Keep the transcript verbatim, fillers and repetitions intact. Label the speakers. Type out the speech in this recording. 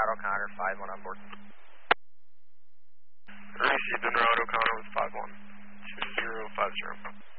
Speaker 1: O'Connor, five one on board.
Speaker 2: Received en route, O'Connor with five one two zero five zero.